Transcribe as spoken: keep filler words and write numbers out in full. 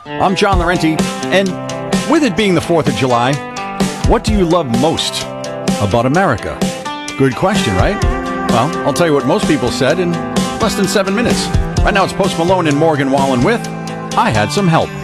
I'm John Laurenti, and with it being the fourth of July, what do you love most about America? Good question, right? Well, I'll tell you what most people said in less than seven minutes. Right now it's Post Malone and Morgan Wallen with I Had Some Help.